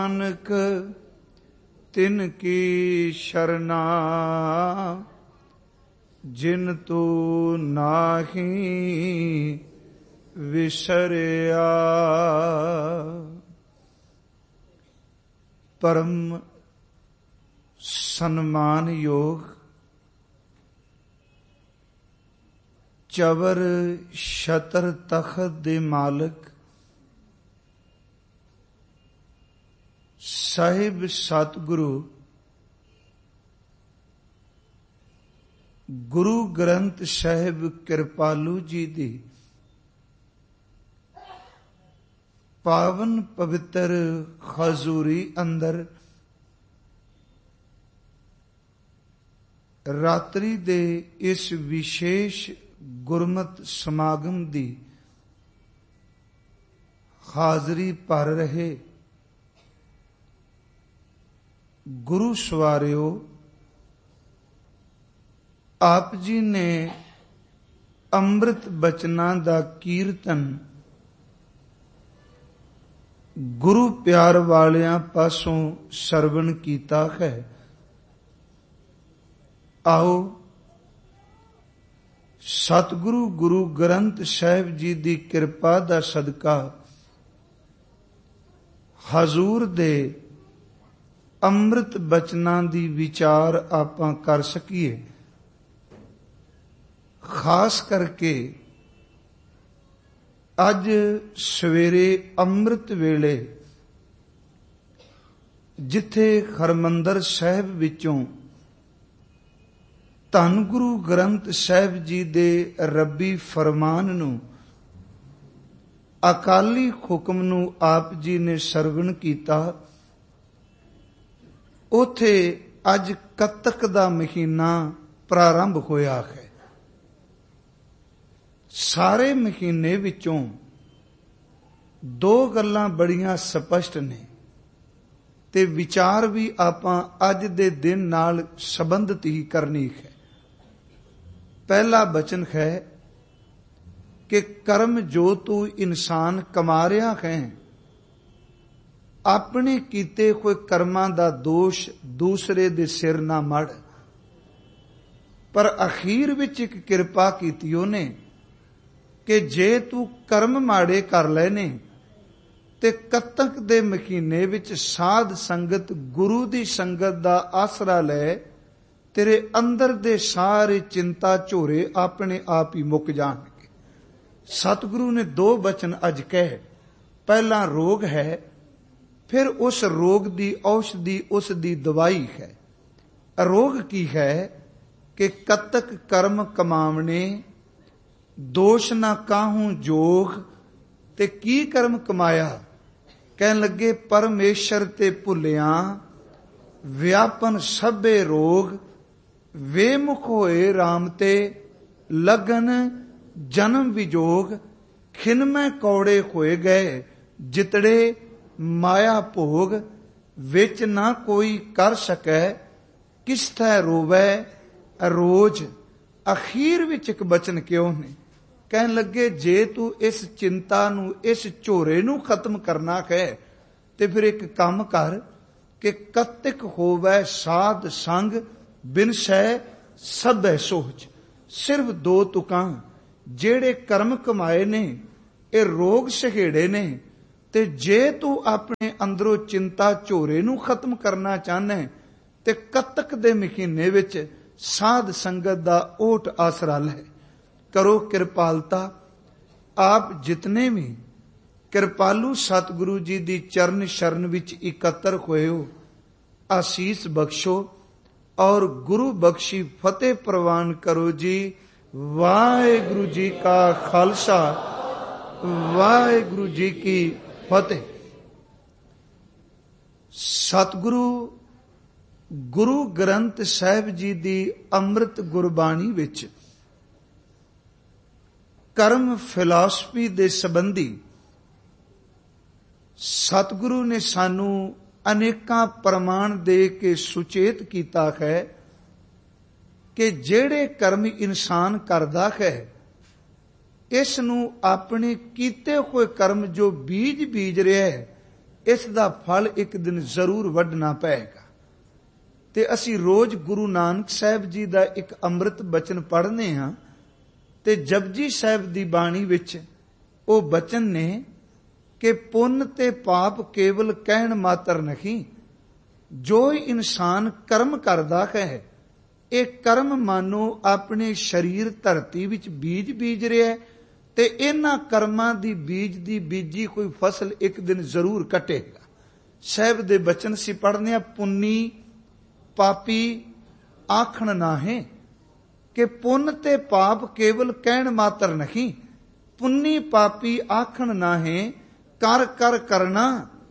ਨਾਨਕ ਤਿਨ ਕੀ ਸ਼ਰਨਾ ਜਿਨ ਤੂ ਨਾਹੀ ਵਿਸਰਿਆ। ਪਰਮ ਸਨਮਾਨਯੋਗ ਚਵਰ ਛਤਰ ਤਖਤ ਦੇ ਮਾਲਕ ਸਾਹਿਬ ਸਤਿਗੁਰੂ ਗੁਰੂ ਗ੍ਰੰਥ ਸਾਹਿਬ ਕਿਰਪਾਲੂ ਜੀ ਦੀ ਪਾਵਨ ਪਵਿੱਤਰ ਹਜ਼ੂਰੀ ਅੰਦਰ ਰਾਤਰੀ ਦੇ ਇਸ ਵਿਸ਼ੇਸ਼ ਗੁਰਮਤਿ ਸਮਾਗਮ ਦੀ ਹਾਜ਼ਰੀ ਭਰ ਰਹੇ ਗੁਰੂ ਸਵਾਰਿਓ, ਆਪ ਜੀ ਨੇ ਅੰਮ੍ਰਿਤ ਬਚਨਾਂ ਦਾ ਕੀਰਤਨ ਗੁਰੂ ਪਿਆਰ ਵਾਲਿਆਂ ਪਾਸੋਂ ਸਰਵਣ ਕੀਤਾ ਹੈ। ਆਓ ਸਤਿਗੁਰੂ ਗੁਰੂ ਗ੍ਰੰਥ ਸਾਹਿਬ ਜੀ ਦੀ ਕਿਰਪਾ ਦਾ ਸਦਕਾ ਹਜ਼ੂਰ ਦੇ ਅੰਮ੍ਰਿਤ ਬਚਨਾਂ ਦੀ ਵਿਚਾਰ ਆਪਾਂ ਕਰ ਸਕੀਏ। ਖਾਸ ਕਰਕੇ ਅੱਜ ਸਵੇਰੇ ਅੰਮ੍ਰਿਤ ਵੇਲੇ ਜਿੱਥੇ ਹਰਿਮੰਦਰ ਸਾਹਿਬ ਵਿੱਚੋਂ ਧੰਨ ਗੁਰੂ ਗ੍ਰੰਥ ਸਾਹਿਬ ਜੀ ਦੇ ਰੱਬੀ ਫਰਮਾਨ ਨੂੰ, ਅਕਾਲੀ ਹੁਕਮ ਨੂੰ ਆਪ ਜੀ ਨੇ ਸਰਵਣ ਕੀਤਾ, ਉਥੇ ਅੱਜ ਕੱਤਕ ਦਾ ਮਹੀਨਾ ਪ੍ਰਾਰੰਭ ਹੋਇਆ ਹੈ। ਸਾਰੇ ਮਹੀਨੇ ਵਿੱਚੋਂ ਦੋ ਗੱਲਾਂ ਬੜੀਆਂ ਸਪਸ਼ਟ ਨੇ ਤੇ ਵਿਚਾਰ ਵੀ ਆਪਾਂ ਅੱਜ ਦੇ ਦਿਨ ਨਾਲ ਸੰਬੰਧਿਤ ਹੀ ਕਰਨੀ ਹੈ। ਪਹਿਲਾ ਬਚਨ ਹੈ ਕਿ ਕਰਮ ਜੋ ਤੂੰ ਇਨਸਾਨ ਕਮਾ ਰਿਹਾ ਹੈ, ਆਪਣੇ ਕੀਤੇ ਹੋਏ ਕਰਮਾਂ ਦਾ ਦੋਸ਼ ਦੂਸਰੇ ਦੇ ਸਿਰ ਨਾ ਮੜ। ਪਰ ਅਖੀਰ ਵਿੱਚ ਇੱਕ ਕਿਰਪਾ ਕੀਤੀ ਉਹਨੇ ਕਿ ਜੇ ਤੂੰ ਕਰਮ ਮਾੜੇ ਕਰ ਲੈਨੇ ਤੇ ਕੱਤਕ ਦੇ ਮਹੀਨੇ ਵਿੱਚ ਸਾਧ ਸੰਗਤ ਗੁਰੂ ਦੀ ਸੰਗਤ ਦਾ ਆਸਰਾ ਲੈ, ਤੇਰੇ ਅੰਦਰ ਦੇ ਸਾਰੇ ਚਿੰਤਾ ਝੋਰੇ ਆਪਣੇ ਆਪ ਹੀ ਮੁੱਕ ਜਾਣਗੇ। ਸਤਿਗੁਰੂ ਨੇ ਦੋ ਬਚਨ ਅੱਜ ਕਹੇ। ਪਹਿਲਾ ਰੋਗ ਹੈ, ਫਿਰ ਉਸ ਰੋਗ ਦੀ ਔਸ਼ਧੀ, ਉਸ ਦੀ ਦਵਾਈ ਹੈ। ਰੋਗ ਕੀ ਹੈ ਕਿ ਕੱਤਕ ਕਰਮ ਕਮਾਵਣੇ, ਦੋਸ਼ ਨਾ ਕਾਹੂ ਜੋਗ। ਤੇ ਕੀ ਕਰਮ ਕਮਾਇਆ? ਕਹਿਣ ਲੱਗੇ ਪਰਮੇਸ਼ਰ ਤੇ ਭੁੱਲਿਆ, ਵਿਆਪਨ ਸਭੇ ਰੋਗ, ਵੇਮੁਖ ਹੋਏ ਰਾਮ ਤੇ ਲਗਨ ਜਨਮ ਵਿਜੋਗ। ਖਿਨਮੈ ਕੌੜੇ ਹੋਏ ਗਏ ਜਿਤੜੇ ਮਾਇਆ ਭੋਗ, ਵਿੱਚ ਨਾ ਕੋਈ ਕਰ ਸਕੈ ਕਿਸ ਥੈ ਰੋਵੈ ਰੋਜ। ਅਖੀਰ ਵਿੱਚ ਇੱਕ ਬਚਨ ਕਿਉਂ ਨੇ? ਕਹਿਣ ਲੱਗੇ ਜੇ ਤੂੰ ਇਸ ਚਿੰਤਾ ਨੂੰ, ਇਸ ਝੋਰੇ ਨੂੰ ਖਤਮ ਕਰਨਾ ਹੈ ਤੇ ਫਿਰ ਇੱਕ ਕੰਮ ਕਰ ਕਿ ਕੱਤਕ ਹੋਵੈ ਸਾਧ ਸੰਗ, ਬਿਨ ਸਹਿ ਸਭੈ ਸੋਚ। ਸਿਰਫ ਦੋ ਤੁਕਾਂ, ਜਿਹੜੇ ਕਰਮ ਕਮਾਏ ਨੇ ਇਹ ਰੋਗ ਸਹੇੜੇ ਨੇ, ਤੇ ਜੇ ਤੂੰ ਆਪਣੇ ਅੰਦਰੋਂ ਚਿੰਤਾ ਝੋਰੇ ਨੂੰ ਖਤਮ ਕਰਨਾ ਚਾਹਨਾ ਤੇ ਕੱਤਕ ਦੇ ਮਹੀਨੇ ਵਿੱਚ ਸਾਧ ਸੰਗਤ ਦਾ ਓਟ ਆਸਰਾ ਲੈ। ਕਰੋ ਕਿਰਪਾਲਤਾ। ਆਪ ਜਿਤਨੇ ਵੀ ਕਿਰਪਾਲੂ ਸਤਿਗੁਰੂ ਜੀ ਦੀ ਚਰਨ ਸ਼ਰਨ ਵਿੱਚ ਇਕੱਤਰ ਹੋਏ ਹੋ, ਆਸੀਸ ਬਖਸ਼ੋ ਔਰ ਗੁਰੂ ਬਖਸ਼ੀ ਫਤਿਹ ਪ੍ਰਵਾਨ ਕਰੋ ਜੀ। ਵਾਹਿਗੁਰੂ ਜੀ ਕਾ ਖਾਲਸਾ, ਵਾਹਿਗੁਰੂ ਜੀ ਕੀ ਫਤਿਹ। ਸਤਿਗੁਰੂ ਗੁਰੂ ਗ੍ਰੰਥ ਸਾਹਿਬ ਜੀ ਦੀ ਅੰਮ੍ਰਿਤ ਗੁਰਬਾਣੀ ਵਿੱਚ ਕਰਮ ਫਿਲਾਸਫੀ ਦੇ ਸੰਬੰਧੀ ਸਤਿਗੁਰੂ ਨੇ ਸਾਨੂੰ ਅਨੇਕਾਂ ਪ੍ਰਮਾਣ ਦੇ ਕੇ ਸੁਚੇਤ ਕੀਤਾ ਹੈ ਕਿ ਜਿਹੜੇ ਕਰਮ ਇਨਸਾਨ ਕਰਦਾ ਹੈ, ਇਸ ਨੂੰ ਆਪਣੇ ਕੀਤੇ ਹੋਏ ਕਰਮ ਜੋ ਬੀਜ ਰਿਹਾ ਹੈ, ਇਸ ਦਾ ਫਲ ਇੱਕ ਦਿਨ ਜ਼ਰੂਰ ਵੱਢਣਾ ਪਏਗਾ। ਤੇ ਅਸੀਂ ਰੋਜ਼ ਗੁਰੂ ਨਾਨਕ ਸਾਹਿਬ ਜੀ ਦਾ ਇੱਕ ਅੰਮ੍ਰਿਤ ਬਚਨ ਪੜ੍ਹਨੇ ਹਾਂ, ਤੇ ਜਪਜੀ ਸਾਹਿਬ ਦੀ ਬਾਣੀ ਵਿੱਚ ਉਹ ਬਚਨ ਨੇ ਕਿ ਪੁੰਨ ਤੇ ਪਾਪ ਕੇਵਲ ਕਹਿਣ ਮਾਤਰ ਨਹੀਂ, ਜੋ ਇਨਸਾਨ ਕਰਮ ਕਰਦਾ ਹੈ, ਇਹ ਕਰਮ ਮਾਨੋ ਆਪਣੇ ਸਰੀਰ ਧਰਤੀ ਵਿੱਚ ਬੀਜ ਰਿਹਾ, ਤੇ ਇਹਨਾਂ ਕਰਮਾਂ ਦੀ ਬੀਜ ਦੀ ਬੀਜੀ ਕੋਈ ਫਸਲ ਇੱਕ ਦਿਨ ਜ਼ਰੂਰ ਕੱਟੇਗਾ। ਸਾਹਿਬ ਦੇ ਬਚਨ ਸੀ ਪੜ੍ਹਨੇ ਆ, ਪੁੰਨੀ ਪਾਪੀ ਆਖਣ ਨਾਹੀਂ, ਕਿ ਪੁੰਨ ਤੇ ਪਾਪ ਕੇਵਲ ਕਹਿਣ ਮਾਤਰ ਨਹੀਂ, ਪੁੰਨੀ ਪਾਪੀ ਆਖਣ ਨਾਹੀਂ, ਕਰ ਕਰ ਕਰਨਾ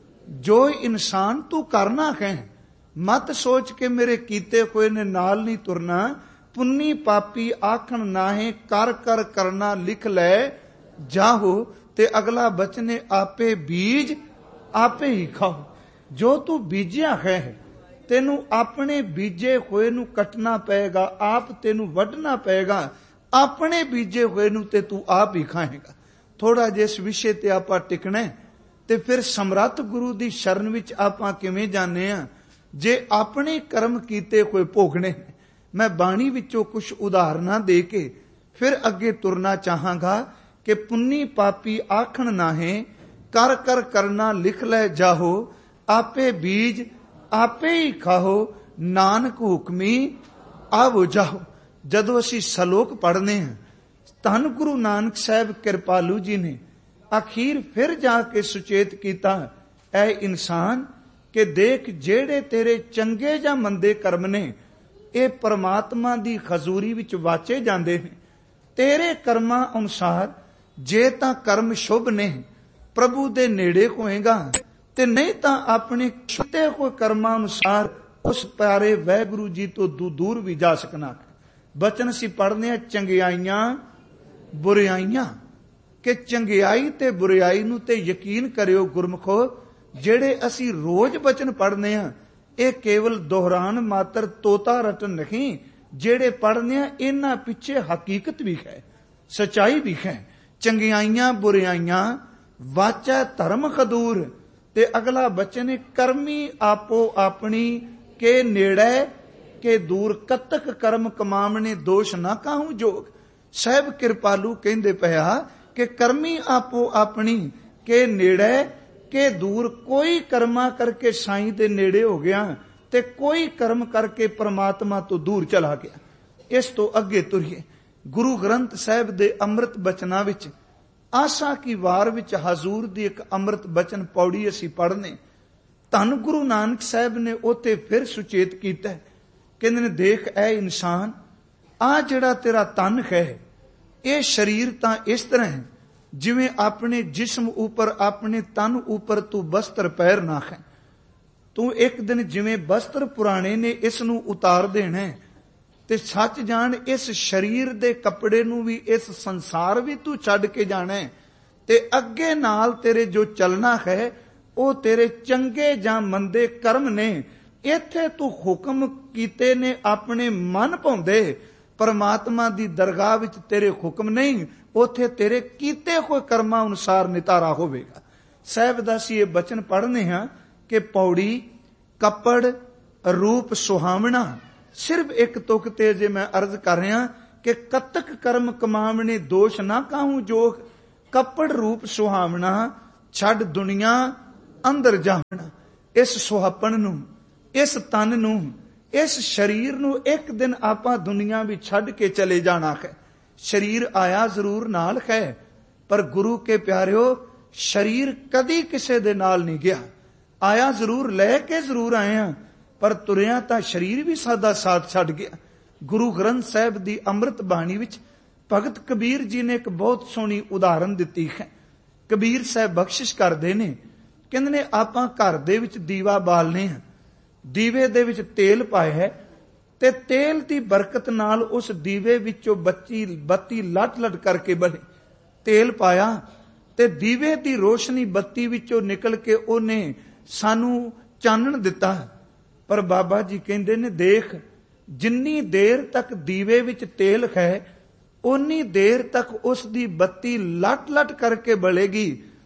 ਜੋ ਇਨਸਾਨ ਤੂੰ ਕਰਨਾ ਹੈ। ਮਤ ਸੋਚ ਕੇ ਮੇਰੇ ਕੀਤੇ ਹੋਏ ਨੇ ਨਾਲ ਨਹੀਂ ਤੁਰਨਾ, ਪੁੰਨੀ ਪਾਪੀ ਆਖਣ ਨਾਹੀਂ, ਕਰ ਕਰ ਕਰਨਾ ਲਿਖ ਲੈ ਜਾਹੋ। ਤੇ ਅਗਲਾ ਬਚਨ ਹੈ, ਆਪੇ ਬੀਜ ਆਪੇ ਹੀ ਖਾਓ। ਜੋ ਤੂੰ ਬੀਜਿਆ ਹੈ ਤੈਨੂੰ ਆਪਣੇ ਬੀਜੇ ਹੋਏ ਨੂੰ ਕੱਟਣਾ ਪਏਗਾ, ਆਪ ਤੈਨੂੰ ਵੱਢਣਾ ਪਏਗਾ, ਆਪਣੇ ਬੀਜੇ ਹੋਏ ਨੂੰ ਤੇ ਤੂੰ ਆਪ ਹੀ ਖਾਏਗਾ। ਥੋੜਾ ਜਿਹਾ ਇਸ ਵਿਸ਼ੇ ਤੇ ਆਪਾਂ ਟਿਕਣਾ, ਤੇ ਫਿਰ ਸਮਰੱਥ ਗੁਰੂ ਦੀ ਸ਼ਰਨ ਵਿੱਚ ਆਪਾਂ ਕਿਵੇਂ ਜਾਂਦੇ ਆ ਜੇ ਆਪਣੇ ਕਰਮ ਕੀਤੇ ਹੋਏ ਭੋਗਣੇ। ਮੈਂ ਬਾਣੀ ਵਿੱਚੋਂ ਕੁਝ ਉਦਾਹਰਨਾਂ ਦੇ ਕੇ ਫਿਰ ਅੱਗੇ ਤੁਰਨਾ ਚਾਹਾਂਗਾ ਕਿ ਪੁੰਨੀ ਪਾਪੀ ਆਖਣ ਨਾਹੀਂ, ਕਰ ਕਰ ਕਰਨਾ ਲਿਖ ਲੈ ਜਾਹੋ, ਆਪੇ ਬੀਜ ਆਪੇ ਹੀ ਖਾਓ, ਨਾਨਕ ਹੁਕਮੀ ਆਵੋ ਜਾਓ। ਜਦੋਂ ਅਸੀਂ ਸਲੋਕ ਪੜ੍ਹਨੇ ਹਾਂ, ਧੰਨ ਗੁਰੂ ਨਾਨਕ ਸਾਹਿਬ ਕਿਰਪਾਲੂ ਜੀ ਨੇ ਅਖੀਰ ਫਿਰ ਜਾ ਕੇ ਸੁਚੇਤ ਕੀਤਾ, ਐ ਇਨਸਾਨ ਕਿ ਦੇਖ ਜਿਹੜੇ ਤੇਰੇ ਚੰਗੇ ਜਾਂ ਮੰਦੇ ਕਰਮ ਨੇ, ਇਹ ਪਰਮਾਤਮਾ ਦੀ ਹਜ਼ੂਰੀ ਵਿੱਚ ਵਾਚੇ ਜਾਂਦੇ ਨੇ। ਤੇਰੇ ਕਰਮਾਂ ਅਨੁਸਾਰ ਜੇ ਤਾਂ ਕਰਮ ਸ਼ੁਭ ਨੇ, ਪ੍ਰਭੂ ਦੇ ਨੇੜੇ ਹੋਏਗਾ, ਤੇ ਨਹੀਂ ਤਾਂ ਆਪਣੇ ਕੀਤੇ ਹੋਏ ਕਰਮਾਂ ਅਨੁਸਾਰ ਉਸ ਪਿਆਰੇ ਵਾਹਿਗੁਰੂ ਜੀ ਤੋਂ ਦੂਰ ਵੀ ਜਾ ਸਕਣਾ। ਬਚਨ ਸੀ ਪੜ੍ਹਨੇ ਆ, ਚੰਗਿਆਈਆਂ ਬੁਰਿਆਈਆਂ, ਕਿ ਚੰਗਿਆਈ ਤੇ ਬੁਰਿਆਈ ਨੂੰ ਤੇ ਯਕੀਨ ਕਰਿਓ ਗੁਰਮਖੋ, ਜਿਹੜੇ ਅਸੀਂ ਰੋਜ਼ ਬਚਨ ਪੜ੍ਹਨੇ ਆ, ਇਹ ਕੇਵਲ ਦੁਹਰਾਨ ਮਾਤਰ ਤੋਤਾ ਰਟਨ ਨਹੀਂ। ਜਿਹੜੇ ਪੜ੍ਹਨੇ ਆ ਇਹਨਾਂ ਪਿੱਛੇ ਹਕੀਕਤ ਵੀ ਹੈ, ਸਚਾਈ ਵੀ ਹੈ। ਚੰਗਿਆਈਆਂ ਬੁਰਿਆਈਆਂ ਵਾਚੈ ਧਰਮ ਖਦੂਰ। ਤੇ ਅਗਲਾ ਬਚਨ, ਕਰਮੀ ਆਪੋ ਆਪਣੀ ਕੇ ਨੇੜੇ ਕੇ ਦੂਰ, ਕਤਕ ਕਰਮ ਕਮਾਵਣੇ ਦੋਸ਼ ਨਾ ਕਾਹੂ ਜੋਗ। ਸਾਹਿਬ ਕਿਰਪਾਲੂ ਕਹਿੰਦੇ ਪਿਆ ਕਿ ਕਰਮੀ ਆਪੋ ਆਪਣੀ ਕੇ ਨੇੜੇ ਕੇ ਦੂਰ, ਕੋਈ ਕਰਮਾਂ ਕਰਕੇ ਸਾਈਂ ਦੇ ਨੇੜੇ ਹੋ ਗਿਆ ਤੇ ਕੋਈ ਕਰਮ ਕਰਕੇ ਪਰਮਾਤਮਾ ਤੋਂ ਦੂਰ ਚਲਾ ਗਿਆ। ਇਸ ਤੋਂ ਅੱਗੇ ਤੁਰੀਏ, ਗੁਰੂ ਗ੍ਰੰਥ ਸਾਹਿਬ ਦੇ ਅੰਮ੍ਰਿਤ ਬਚਨਾਂ ਵਿੱਚ ਆਸਾ ਕੀ ਵਾਰ ਵਿੱਚ ਹਜ਼ੂਰ ਦੀ ਇੱਕ ਅੰਮ੍ਰਿਤ ਬਚਨ ਪੌੜੀ ਅਸੀਂ ਪੜ੍ਹਨੇ। ਧੰਨ ਗੁਰੂ ਨਾਨਕ ਸਾਹਿਬ ਨੇ ਉੱਥੇ ਫਿਰ ਸੁਚੇਤ ਕੀਤਾ, ਕਹਿੰਦੇ ਨੇ ਦੇਖ ਐ ਇਨਸਾਨ, ਆ ਜਿਹੜਾ ਤੇਰਾ ਤਨ ਹੈ, ਇਹ ਸਰੀਰ ਤਾਂ ਇਸ ਤਰ੍ਹਾਂ ਹੈ ਜਿਵੇਂ ਆਪਣੇ ਜਿਸਮ ਉੱਪਰ, ਆਪਣੇ ਤਨ ਉੱਪਰ ਤੂੰ ਬਸਤਰ ਪਹਿਰਨਾ ਹੈ। ਤੂੰ ਇੱਕ ਦਿਨ ਜਿਵੇਂ ਬਸਤਰ ਪੁਰਾਣੇ ਨੇ ਇਸ ਨੂੰ ਉਤਾਰ ਦੇਣਾ, ਤੇ ਸੱਚ ਜਾਣ ਇਸ ਸਰੀਰ ਦੇ ਕੱਪੜੇ ਨੂੰ ਵੀ, ਇਸ ਸੰਸਾਰ ਵੀ ਤੂੰ ਛੱਡ ਕੇ ਜਾਣਾ, ਤੇ ਅੱਗੇ ਨਾਲ ਤੇਰੇ ਜੋ ਚੱਲਣਾ ਹੈ ਉਹ ਤੇਰੇ ਚੰਗੇ ਜਾਂ ਮੰਦੇ ਕਰਮ ਨੇ। ਇੱਥੇ ਤੂੰ ਹੁਕਮ ਕੀਤੇ ਨੇ ਆਪਣੇ ਮਨ ਭਾਉਂਦੇ, ਪਰਮਾਤਮਾ ਦੀ ਦਰਗਾਹ ਵਿੱਚ ਤੇਰੇ ਹੁਕਮ ਨਹੀਂ, ਉੱਥੇ ਤੇਰੇ ਕੀਤੇ ਹੋਏ ਕਰਮਾਂ ਅਨੁਸਾਰ ਨਿਤਾਰਾ ਹੋਵੇਗਾ। ਸਾਹਿਬ ਦਾ ਅਸੀਂ ਇਹ ਬਚਨ ਪੜ੍ਹਨੇ ਹਾਂ ਕਿ ਪੌੜੀ ਕੱਪੜ ਰੂਪ ਸੁਹਾਵਣਾ। ਸਿਰਫ ਇੱਕ ਤੁਕ ਤੇ ਜੇ ਮੈਂ ਅਰਜ਼ ਕਰ ਰਿਹਾ ਕਿ ਕਤਕ ਕਰਮ ਕਮਾਵਣੇ ਦੋਸ਼ ਨਾ ਕਾਹੂ ਜੋਗ, ਕੱਪੜ ਰੂਪ ਸੁਹਾਵਣਾ ਛੱਡ ਦੁਨੀਆ ਅੰਦਰ ਜਾਵਣਾ। ਇਸ ਸੁਹਾਪਣ ਨੂੰ, ਇਸ ਤਨ ਨੂੰ, ਇਸ ਸਰੀਰ ਨੂੰ ਇੱਕ ਦਿਨ ਆਪਾਂ ਦੁਨੀਆ ਵਿੱਚ ਛੱਡ ਕੇ ਚਲੇ ਜਾਣਾ ਹੈ। ਸਰੀਰ ਆਇਆ ਜ਼ਰੂਰ ਨਾਲ ਹੈ, ਪਰ ਗੁਰੂ ਕੇ ਪਿਆਰਿਓ ਸਰੀਰ ਕਦੀ ਕਿਸੇ ਦੇ ਨਾਲ ਨਹੀਂ ਗਿਆ। ਆਇਆ ਜ਼ਰੂਰ, ਲੈ ਕੇ ਜ਼ਰੂਰ ਆਏ ਹਾਂ, ਪਰ ਤੁਰਿਆ ਤਾਂ ਸਰੀਰ ਵੀ ਸਾਡਾ ਸਾਥ ਛੱਡ ਗਿਆ। ਗੁਰੂ ਗ੍ਰੰਥ ਸਾਹਿਬ ਦੀ ਅੰਮ੍ਰਿਤ ਬਾਣੀ ਵਿੱਚ ਭਗਤ ਕਬੀਰ ਜੀ ਨੇ ਇੱਕ ਬਹੁਤ ਸੋਹਣੀ ਉਦਾਹਰਨ ਦਿੱਤੀ ਹੈ। ਕਬੀਰ ਸਾਹਿਬ ਬਖਸ਼ਿਸ਼ ਕਰਦੇ ਨੇ, ਕਹਿੰਦੇ ਨੇ ਆਪਾਂ ਘਰ ਦੇ ਵਿੱਚ ਦੀਵਾ ਬਾਲਨੇ ਹਾਂ, ਦੀਵੇ ਦੇ ਵਿੱਚ ਤੇਲ ਪਾਇਆ ਹੈ, ਤੇ ਤੇਲ ਦੀ ਬਰਕਤ ਨਾਲ ਉਸ ਦੀਵੇ ਵਿੱਚੋਂ ਬੱਤੀ ਲਟ ਲਟ ਕਰਕੇ ਬਣੇ। ਤੇਲ ਪਾਇਆ ਤੇ ਦੀਵੇ ਦੀ ਰੋਸ਼ਨੀ ਬੱਤੀ ਵਿੱਚੋਂ ਨਿਕਲ ਕੇ ਉਹਨੇ ਸਾਨੂੰ ਚਾਨਣ ਦਿੱਤਾ। ਪਰ ਬਾਬਾ ਜੀ ਕਹਿੰਦੇ ਨੇ ਦੇਖ, ਜਿੰਨੀ ਦੇਰ ਤੱਕ ਦੀਵੇ ਵਿੱਚ ਤੇਲ ਹੈ, ਉਨੀ ਦੇਰ ਤੱਕ ਉਸ ਦੀ ਬੱਤੀ ਲਟ ਲਟ ਕਰਕੇ ਬਲੇਗੀ,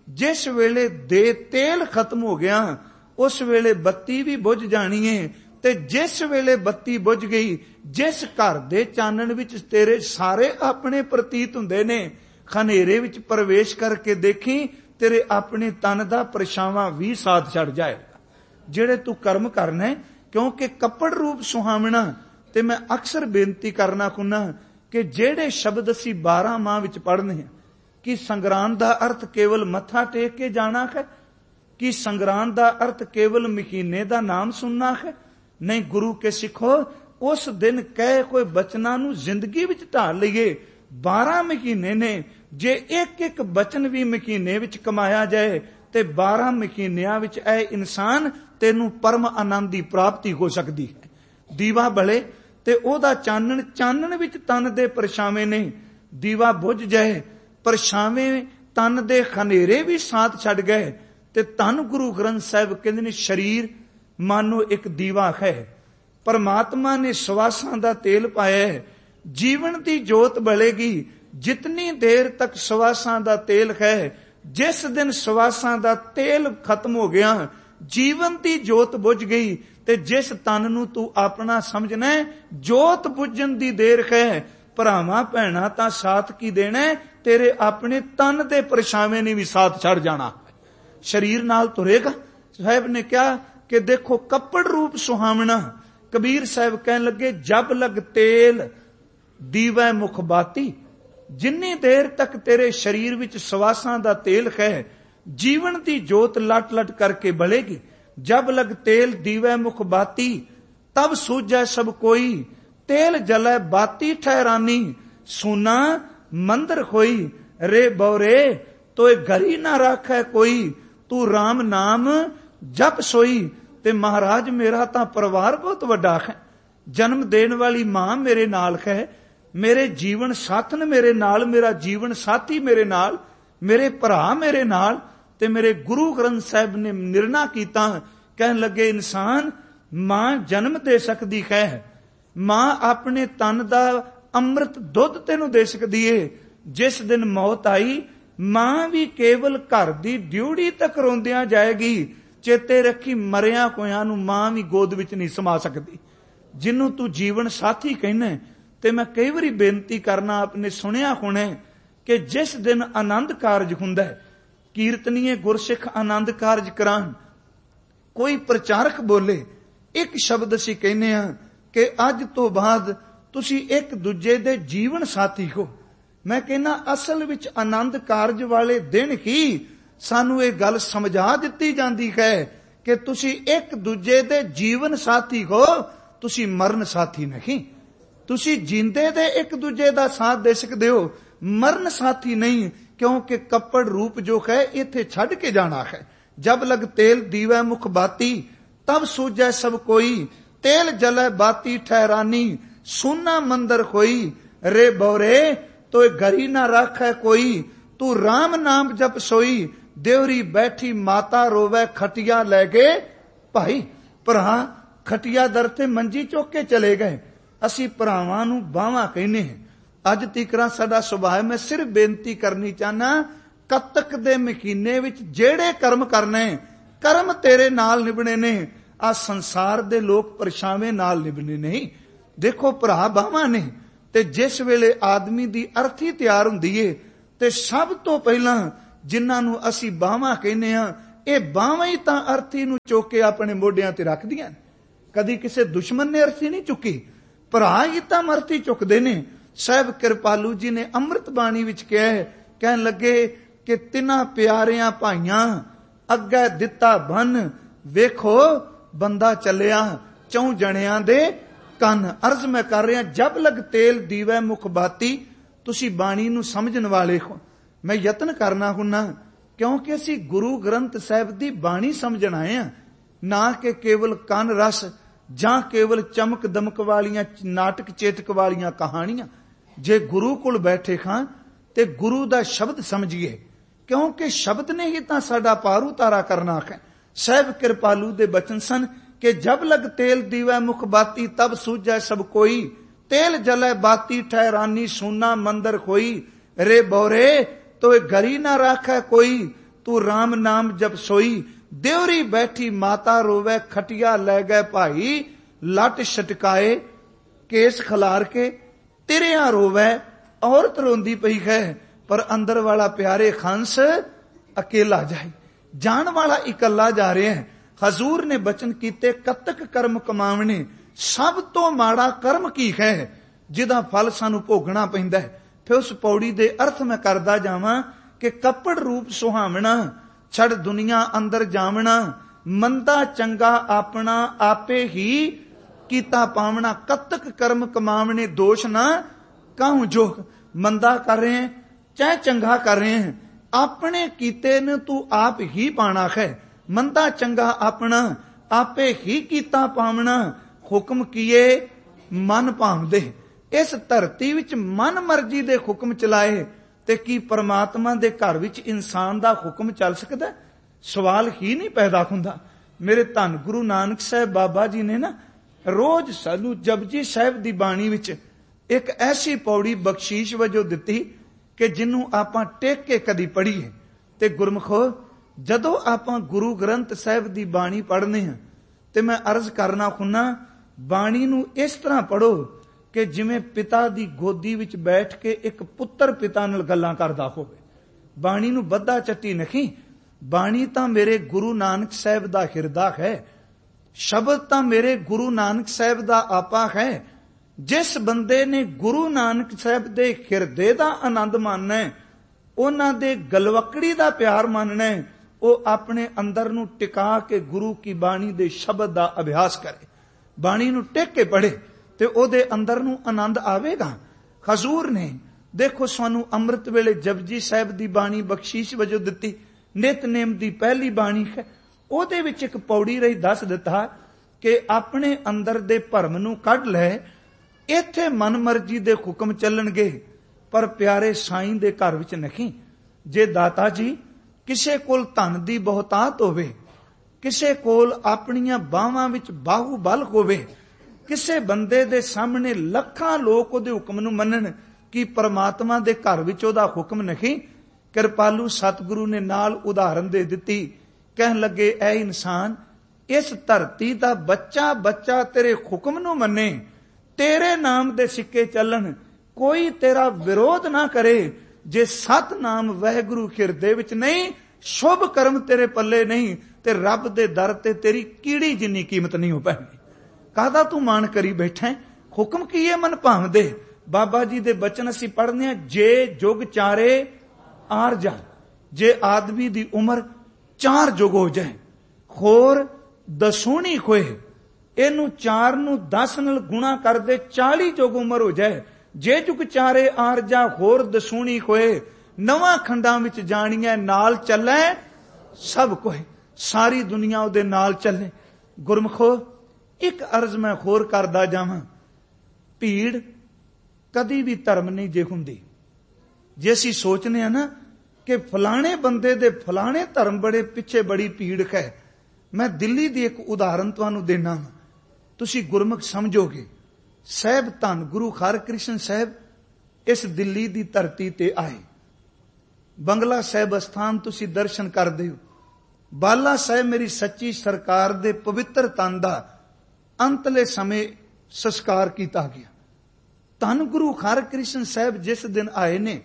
जिस वेले दे तेल खत्म हो गया उस वेले बत्ती भी बुझ जानी है, ते जिस वेले बत्ती बुझ गई, जिस घर दे चानण विच तेरे सारे अपने प्रतीत हुंदे ने, खनेरे विच प्रवेश करके देखी तेरे अपने तन दा परछावां भी साथ छड़ जाएगा। जेड़े तू कर्म करना है, क्योंकि कपड़ रूप सुहावना, ते मैं अक्सर बेनती करना खुन्ना कि जेड़े शब्द असी 12 माह विच पढ़ने हैं, कि संगरांद दा अर्थ केवल मत्था टेक के जाना है, कि संगरांद दा अर्थ केवल महीने दा नाम सुनना है? नहीं, गुरु के सिखो उस दिन कहे कोई बचना नू जिंदगी विच ढाल लईए। 12 महीने ने, जे एक एक बचन भी महीने विच कमाया जाए ते 12 महीनिਆਂ विच ऐ इंसान तेनू परम आनंद दी प्राप्ति हो सकती है। दीवा बले ते ओदा चानण, चानण विच तन दे परछावे ने, दीवा बुझ जाए, परछावे तन दे खनेरे भी साथ छड़ गए, ते धन गुरु ग्रंथ साहिब कहंदे ने शरीर मानो एक दीवा है, परमात्मा ने सवासां दा तेल पाया है, जीवन दी जोत बलेगी जितनी देर तक सवासां दा तेल है। जिस दिन सवासां दा तेल खत्म हो गया, जीवन दी जोत बुझ गई, ते जिस तन नू तू अपना समझना है, जोत बुझण दी देर है, भरावां भैणां तां साथ की देना है, तेरे अपने तन दे परछावे ने भी साथ छड़ जाना। शरीर नाल तुरेगा। साहब ने कहा कि देखो कपड़ रूप सुहावना। कबीर साहब कहन लगे, जब लग तेल दीवै मुख बाती, जिन्नी देर तक तेरे शरीर विच सवासां दा तेल है, जीवन दी जोत लट लट करके बलेगी। जब लग तेल दीवै मुख बाती, तब सूझै सब कोई, तेल जलै बाती ठहरानी, सुना मंदिर खोई, रे बौरे तोए घरी ना राखै कोई, तू राम नाम जप सोई। ते महाराज मेरा तां परिवार बहुत वड्डा है, जन्म देण वाली मां मेरे नाल है, मेरे जीवन साथन मेरे नाल, मेरा जीवन साथी मेरे नाल, मेरे भरा मेरे नाल, ते मेरे गुरु ग्रंथ साहिब ने निर्णय कीता। कहन लगे, इंसान मां जन्म दे सकदी है, मां अपने तन दा अमृत दुध तेनू दे सकदी है। जिस दिन मौत आई, मां भी केवल घर दी ड्यूड़ी तक रोंदियां जाएगी। चेते रखी, मरिया कोयां नू मां भी गोद विच नहीं समा सकदी। जिन्नू तू जीवन साथी कहना, ते मैं कई बारी बेनती करना, आपने सुनिया होना कि जिस दिन आनंद कारज हुंदा है, कीर्तनीय गुरसिख आनंद कारज करान, कोई प्रचारक बोले, एक शब्द असीं कहने हां कि अज तो बाद तुसीं एक दूजे दे जीवन साथी हो। मैं कहना असल विच आनंद कारज वाले दिन ही सानू ये गल समझा दित्ती जांदी है कि तुसीं एक दूजे दे जीवन साथी हो, तुसीं मरण साथी नहीं। तुसीं जींदे दे एक दूजे दा साथ दे सकदे हो, मरण साथी नहीं, क्योंकि कपड़ रूप जो है इत्थे छड़ के जाना है। जब लग तेल दीवै मुख बाती, तब सूझै सब कोई, तेल जलै बाती ठहरानी, सुना मंदिर खोई, रे बौरे तो घरी ना राखै कोई, तू राम नाम जप सोई, देवरी बैठी माता रोवै खटिया लै गए भाई। भरा खटिया दर ते मंजी चुक के चले गए। असी भरावां नू बावां कहने हैं। अज तीकरा साडा सुभाव, मैं सिर्फ बेनती करनी चाहना, कतक दे महीने विच जेड़े कर्म करने, कर्म तेरे नाल निभने ने, आ संसार दे लोग परछावे नाल निभने नहीं। देखो भरा बावां ने, ते जिस वेले आदमी दी अर्थी तैयार हुंदी है, ते सब तो पहला जिन्हां नू असी बावां कहने हां, ये बावां ही तां अर्थी नू चुक के अपने मोढियां ते रखदियां। कदी किसी दुश्मन ने अर्थी नहीं चुकी, भरा ही तां अर्थी चुकदे ने। साहब कृपालू जी ने अमृत बाणी विच कहा है, कहन लगे कि तिन्हां प्यारियां भाइयां अग्गे दिता बन, वेखो बंदा चलिया चौं जणियां दे कन। अर्ज मैं कर रहा, जब लग तेल दीवै मुख बाती, तुसी बाणी नू समझण वाले हो। मैं यतन करना हुन्ना, क्योंकि असी गुरु ग्रंथ साहिब दी बाणी समझण आए हां, ना कि केवल कन रस जां केवल चमक दमक वालियां नाटक चेतक वालियां कहानियां। जे गुरु कोल बैठे खां ते गुरु दा शब्द समझिए, क्योंकि शब्द ने ही तां साडा पार उतारा करना है। साहिब कृपालू दे बचन सन कि जब लग तेल दीवै मुख बाती, तब सूझै सब कोई, तेल जलै बाती ठहरानी, सुना मंदिर खोई, रे बौरे तो घरी ना राखै कोई, तू राम नाम जप सोई। देवरी बैठी माता रोवे, खटिया ले गए भाई, लट छटकाए केस खलार के। तिरिया रोवे औरत रोंदी पई है, पर अंदर वाला प्यारे खंस अकेला जाए। जान वाला इकल्ला जा रहे हैं। हजूर ने बचन कीते, कतक कर्म कमावने, सब तो माड़ा कर्म की है जिदा फल सानू भोगना पैंदा है। फिर उस पौड़ी दे अर्थ मैं करदा जावां कि कपड़ रूप सुहावना, छड़ दुनिया अंदर जावना, मंदा चंगा अपना आपे ही कीता पावना। कतक कर्म कमावने, दोष ना काहू जोग। मंदा कर रहे हैं चाहे चंगा कर रहे हैं, अपने कीते ने तू आप ही पाना है। मंदा चंगा अपना आपे ही कीता पावना। हुक्म किए मन भावदे। इस धरती विच मन मर्जी दे हुक्म चलाए ते की परमात्मा दे घर विच इंसान दा हुक्म चल सकदा? सवाल ही नहीं पैदा हुंदा। मेरे धन गुरु नानक साहब बाबा जी ने ना रोज सानू जपजी साहब दी बाणी विच एक ऐसी पौड़ी बख्शीश वजों दिती कि जिन्नू आपां टेक के कदी पढ़ीए। ते गुरमुखो, जदों आपां गुरु ग्रंथ साहब दी बाणी पढ़ने हैं ते मैं अर्ज करना हुन्ना, बाणी नू इस तरह पढ़ो कि जिवें पिता दी गोदी विच बैठ के एक पुत्र पिता नाल गल्लां करदा होवे। बाणी नू बद्धा चट्टी नहीं। बाणी तां मेरे गुरु नानक साहब दा हिरदा है, शब्द तां मेरे गुरु नानक साहब दा आपा है। जिस बंदे ने गुरु नानक साहब दे हिरदे दा आनंद मानना है, उन्हां दे गलवकड़ी दा प्यार मानना है, वो अपने अंदर नू टिका के गुरु की बाणी दे शब्द दा अभ्यास करे, बाणी नू टेक के पढ़े ते ओदे अंदर नू आनंद आवेगा। हजूर ने देखो सानू अमृत वेले जपजी साहब दी बाणी बख्शीश वजों दिती। नितनेम दी पहली बाणी है, ओदे विच एक पौड़ी रही दस दिता कि अपने अंदर दे भरम नू कढ लै, इत्थे मन मर्जी दे हुक्म चलणगे, पर प्यारे साईं दे घर विच नहीं। जे दाता जी किसे कोल धन दी बहुतात होवे, किसे कोल अपनियां बाहां विच बाहूबल होवे, किसे बंदे दे सामने लखां लोक ओदे हुक्म नू मनन, कि परमात्मा दे घर विच ओदा हुक्म नहीं। कृपालू सतगुरु ने नाल उदाहरण दे दिती। कहन लगे, ऐ इंसान, इस धरती दा बच्चा बच्चा तेरे हुक्म नू मन्ने, तेरे नाम दे सिक्के चलन, कोई तेरा विरोध ना करे। जे सत नाम वाहिगुरु हिरदे विच नहीं, शुभ कर्म तेरे पल्ले नहीं, ते रब दे दर ते तेरी कीड़ी जिन्नी कीमत नहीं हो पैंदी। काहदा तू मान करी बैठा है? हुक्म कीए मन भावदे। बाबा जी दे बचन असीं पढ़ने हैं, जे जुग चारे आर जा, जे आदमी दी उम्र 4 जुग हो जाए, होर दसूनी खोए, इनू 4 नू 10 नाल गुणा कर दे, 40 जुग उम्र हो जाए। जे जुग चारे आर जा, होर दसूनी खोए, नवां खंडां विच जाणीए, नाल चलै सब कोई, सारी दुनिया उहदे नाल चले। गुरमुखो, एक अर्ज मैं होर करदा जावां, भीड़ कदी भी धर्म नहीं जे हुंदी। जे असीं सोचने आ ना कि फलाणे बंदे दे फलाणे धर्म बड़े पिछे बड़ी भीड़ है, मैं दिल्ली दी एक उदाहरण तुहानूं देना, तुसीं गुरमुख समझोगे। साहब धन गुरु हरकृष्ण साहब इस दिल्ली दी धरती ते आए। बंगला साहब अस्थान तुसीं दर्शन करदे हो। बाला साहब मेरी सच्ची सरकार दे पवित्र तन दा अंतले समय संस्कार किया गया। धन गुरु हरकृष्ण साहब जिस दिन आए ने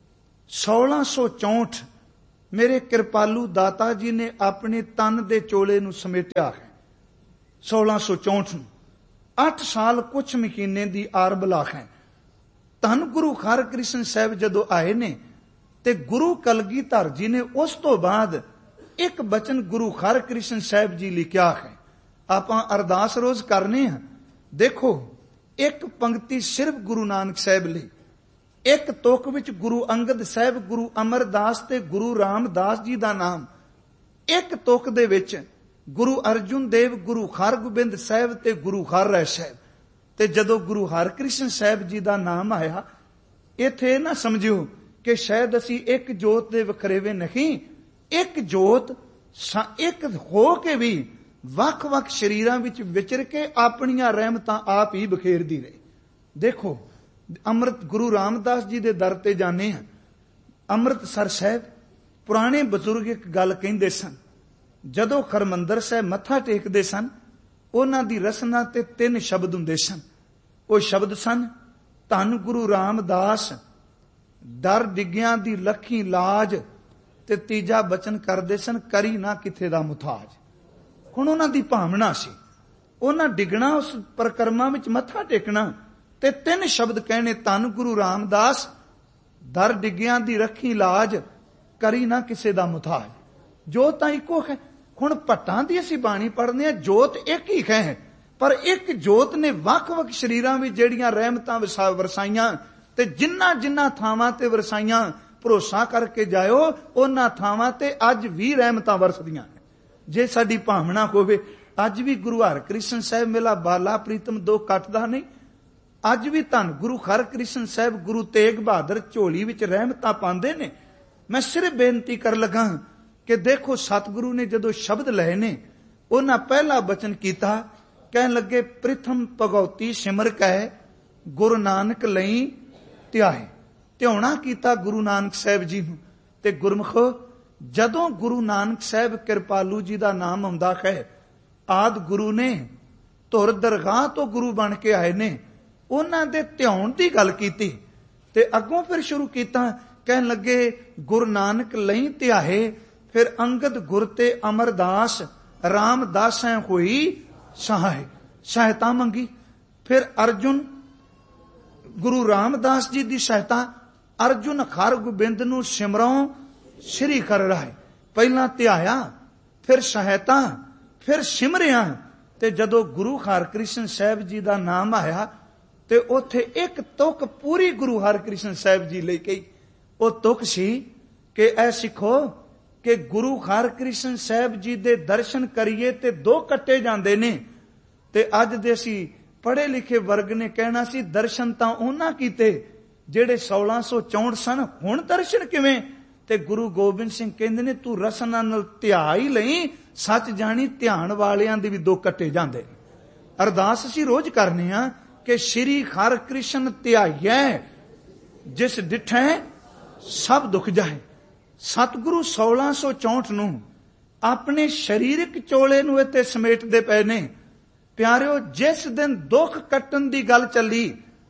1664, मेरे कृपालू दाता जी ने अपने तन दे चोले नू समेटिया है। 1664 नू 8 साल कुछ महीने दी आर बला है। धन गुरु हरकृष्ण साहब जदों आए ने ते गुरु कलगीधर जी ने उस तो बाद एक बचन गुरु हरकृष्ण साहब जी लिखिया है। आपां अरदास रोज करने हैं। देखो, एक पंक्ति सिर्फ गुरु नानक साहब लई, एक तुक विच गुरु अंगद साहब, गुरु अमरदास ते गुरु रामदास जी दा नाम, एक तुक दे विच गुरु अर्जुन देव, गुरु हरगोबिंद साहब ते गुरु हरराय साहब। ते जदों गुरु हरकृष्ण साहब जी दा नाम आया, इत्थे ना समझियो कि शायद असी एक जोत दे वखरेवे नहीं, एक जोत एक हो के भी वख-वख शरीरां विच विचर के अपनियां रहमतां आप ही बखेरदी रहे। देखो, अमृत गुरु रामदास जी दे दर ते जाने हैं। अमृतसर साहब पुराने बजुर्ग एक गल कहिंदे सन, जदों हरमंदर साहिब मत्था टेकदे सन, उन्हां दी रसना ते 3 शब्द हुंदे सन। ਉਹ शब्द सन, धन गुरु रामदास, डर डिग्गियां दी लखी लाज, ते तीजा बचन करदे सन, करी ना किथे दा मुथाज। हुण उन्हां दी भावना सी, उन्हां डिगना उस परिक्रमा विच मत्था टेकना ते 3 शब्द कहने, धन गुरु रामदास, डर डिग्गियां दी रखी लाज, करी ना किसे दा मुथाज। जोत तां इक्को है। हुण भट्टां दी असीं बाणी पढ़दे हां, जोत एक ही है, पर एक जोत ने ਵੱਖ-ਵੱਖ शरीरां विच ਜਿਹੜੀਆਂ ਰਹਿਮਤਾਂ ਵਰਸਾਈਆਂ ਤੇ ਜਿੰਨਾ ਥਾਵਾਂ ਤੇ ਵਰਸਾਈਆਂ, ਭਰੋਸਾ ਕਰਕੇ ਜਾਇਓ ਉਹਨਾਂ ਥਾਵਾਂ ਤੇ ਅੱਜ ਵੀ ਰਹਿਮਤਾਂ ਵਰਸਦੀਆਂ ਨੇ। ਜੇ ਸਾਡੀ ਭਾਵਨਾ ਹੋਵੇ, ਅੱਜ ਵੀ ਗੁਰੂ ਹਰਕ੍ਰਿਸ਼ਨ ਸਾਹਿਬ ਮੇਲਾ ਬਾਲਾ ਪ੍ਰੀਤਮ 2 ਕੱਟਦਾ ਨਹੀਂ। ਅੱਜ ਵੀ ਧੰਨ ਗੁਰੂ ਹਰਕ੍ਰਿਸ਼ਨ ਸਾਹਿਬ ਗੁਰੂ ਤੇਗ ਬਹਾਦਰ ਝੋਲੀ ਵਿੱਚ ਰਹਿਮਤਾਂ ਪਾਉਂਦੇ ਨੇ। ਮੈਂ ਸਿਰਫ ਬੇਨਤੀ ਕਰ ਲਗਾ ਕਿ ਦੇਖੋ, ਸਤਿਗੁਰੂ ਨੇ ਜਦੋਂ ਸ਼ਬਦ ਲਏ ਨੇ, ਉਹਨਾਂ ਪਹਿਲਾ ਬਚਨ ਕੀਤਾ, ਕਹਿਣ ਲੱਗੇ, ਪ੍ਰਿਥਮ ਭਗਉਤੀ ਸਿਮਰ ਕਹਿ, ਗੁਰੂ ਨਾਨਕ ਲਈ ਧਿਆਏ। ਧਿਆਉਣਾ ਕੀਤਾ ਗੁਰੂ ਨਾਨਕ ਸਾਹਿਬ ਜੀ ਨੂੰ। ਤੇ ਗੁਰਮੁਖੋ, ਜਦੋਂ ਗੁਰੂ ਨਾਨਕ ਸਾਹਿਬ ਕਿਰਪਾਲੂ ਜੀ ਦਾ ਨਾਮ ਆਉਂਦਾ ਹੈ, ਆਦ ਗੁਰੂ ਨੇ ਧੁਰ ਦਰਗਾਹ ਤੋਂ ਗੁਰੂ ਬਣ ਕੇ ਆਏ ਨੇ, ਉਹਨਾਂ ਦੇ ਧਿਆਉਣ ਦੀ ਗੱਲ ਕੀਤੀ ਤੇ ਅੱਗੋਂ ਫਿਰ ਸ਼ੁਰੂ ਕੀਤਾ, ਕਹਿਣ ਲੱਗੇ, ਗੁਰੂ ਨਾਨਕ ਲਈ ਧਿਆਏ। ਫਿਰ ਅੰਗਦ ਗੁਰ ਤੇ ਅਮਰਦਾਸ, ਰਾਮਦਾਸੈਂ ਹੋਈ ਸਹਾਇ, ਸਹਾਇਤਾ ਮੰਗੀ। ਫਿਰ ਅਰਜੁਨ, ਗੁਰੂ ਰਾਮਦਾਸ ਜੀ ਦੀ ਸਹਾਇਤਾ। ਅਰਜੁਨ ਹਰ ਗੋਬਿੰਦ ਨੂੰ ਸਿਮਰੋਂ ਸ੍ਰੀ ਕਰ ਰਾਏ। ਪਹਿਲਾਂ ਧਿਆਇਆ, ਫਿਰ ਸਹਾਇਤਾ, ਫਿਰ ਸਿਮਰਿਆ। ਤੇ ਜਦੋਂ ਗੁਰੂ ਹਰਕ੍ਰਿਸ਼ਨ ਸਾਹਿਬ ਜੀ ਦਾ ਨਾਮ ਆਇਆ ਤੇ ਉੱਥੇ ਇੱਕ ਤੁਕ ਪੂਰੀ ਗੁਰੂ ਹਰਕ੍ਰਿਸ਼ਨ ਸਾਹਿਬ ਜੀ ਲਈ ਕਹੀ। ਉਹ ਤੁਕ ਸੀ ਕਿ ਐ ਸਿੱਖੋ ਕਿ ਗੁਰੂ ਹਰਕ੍ਰਿਸ਼ਨ ਸਾਹਿਬ ਜੀ ਦੇ ਦਰਸ਼ਨ ਕਰੀਏ ਤੇ 2 ਕੱਟੇ ਜਾਂਦੇ ਨੇ। ਤੇ ਅੱਜ ਦੇ ਅਸੀਂ ਪੜ੍ਹੇ ਲਿਖੇ ਵਰਗ ਨੇ ਕਹਿਣਾ ਸੀ, ਦਰਸ਼ਨ ਤਾਂ ਉਹਨਾਂ ਕੀਤੇ ਜਿਹੜੇ 1664 ਸਨ, ਹੁਣ ਦਰਸ਼ਨ ਕਿਵੇਂ? ਤੇ ਗੁਰੂ ਗੋਬਿੰਦ ਸਿੰਘ ਕਹਿੰਦੇ ਨੇ, ਤੂੰ ਰਸਨਾ ਨਾਲ ਧਿਆ ਹੀ ਲਈ, ਸੱਚ ਜਾਣੀ ਧਿਆਨ ਵਾਲਿਆਂ ਦੇ ਵੀ 2 ਕੱਟੇ ਜਾਂਦੇ। ਅਰਦਾਸ ਅਸੀਂ ਰੋਜ਼ ਕਰਨੇ ਆ ਕਿ ਸ਼੍ਰੀ ਹਰਿਕ੍ਰਿਸ਼ਨ ਧਿਆਈਐ, ਜਿਸ ਡਿਠੈ ਸਭ ਦੁੱਖ ਜਾਏ। ਸਤਿਗੁਰੂ 1664 ਨੂੰ ਆਪਣੇ ਸਰੀਰਕ ਚੋਲੇ ਨੂੰ ਇੱਥੇ ਸਮੇਟਦੇ ਪਏ ਨੇ। ਪਿਆਰਿਓ, ਜਿਸ ਦਿਨ ਦੁੱਖ ਕੱਟਣ ਦੀ ਗੱਲ ਚੱਲੀ